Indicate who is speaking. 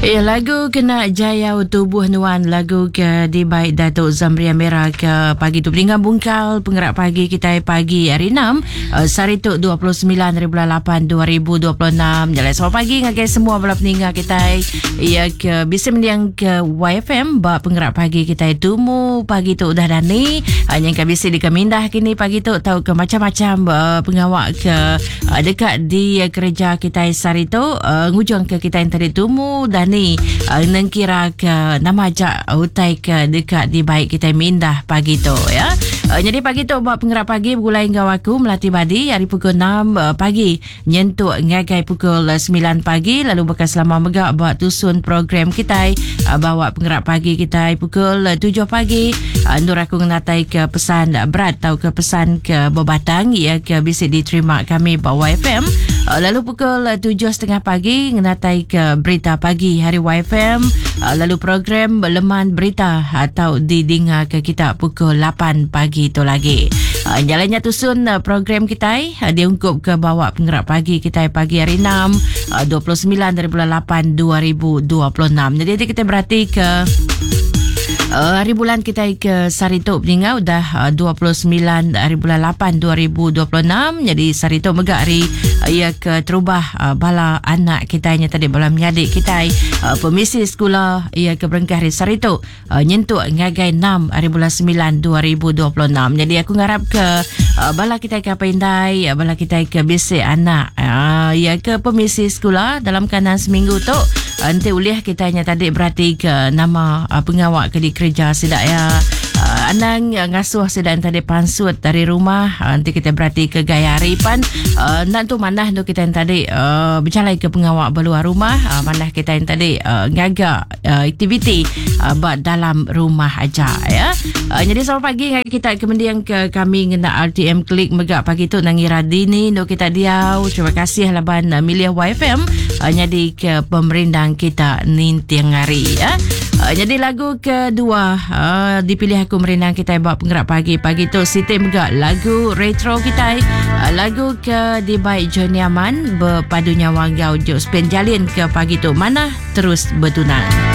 Speaker 1: Lagu Kena Jaya Tubuh Nuan, lagu ke di baik Datuk Zamria Merah ke pagi tu peringkat bungkal penggerak pagi kita pagi hari 6 Sarituk 29/8/2026. Jalan selamat pagi ngagai semua bala peninggal kita ya ke bisa mendiang ke YFM bab penggerak pagi kita itu mu pagi tu udah dani hanya ke bisa di kemindah kini pagi tu tahu ke macam-macam pengawak ke dekat di kerja kita Sarituk ngujung ke kita yang tadi tu mu dan ni nengkira ke nama ajak utai ke dekat di baik kita mindah pagi tu ya. Jadi pagi tu buat penggerak pagi bergulai hingga waku melatih badi hari pukul 6 pagi nyentuk ngagai pukul 9 pagi lalu bekas selama megak buat tusun program kita bawa penggerak pagi kita pukul 7 pagi Nur aku ngatai ke pesan berat atau ke pesan ke bebatang ya ke bisa diterima kami bawa FM. Lalu pukul 7.30 pagi ngatai ke berita pagi hari YFM. Lalu program Leman Berita atau didengar ke kita pukul 8 pagi itu lagi. Jalannya tusun program kita diungkup ke bawah penggerak pagi kita pagi hari 6 29/8/2026. Jadi kita berarti ke hari bulan kita ke Sarituk meninggal dah 29/8/2026. Jadi Sarituk megak hari ia ke terubah bala anak kita nya tadi bala menyadik kita pemisi sekolah ia ke berengkah hari Sarituk nyentuk ngagai 6 hari bulan 9 2026. Jadi aku ngarap ke bala kita ke pendai bala kita ke bisik anak ia ke pemisi sekolah dalam kanan seminggu tu nanti uliah kita nya tadi berarti ke nama pengawak ke di kerja sidak ya anang ngasuh sedang tadi pansut dari rumah nanti kita berarti ke gaya haripan nak tu manah tu kita yang tadi berjalan ke pengawak beluar rumah manah kita yang tadi ngaga aktiviti buat dalam rumah aja ya. Jadi selamat pagi kita kemudian ke kami ngena RTM Klik megak pagi tu nangira dini no kita diau terima kasih laban milih YFM jadi ke pemerintah kita nintiang hari ya. Jadi lagu kedua dipilih aku merindang kita buat penggerak pagi tu Siti megak lagu retro kita lagu ke di baik Johnny Aman berpadunya Wanggau Jok Spen Jalin ke pagi tu mana terus bertunang.